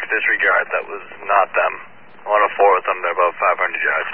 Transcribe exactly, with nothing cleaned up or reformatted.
disregard. That was not them. one oh four with them. They're about five hundred yards.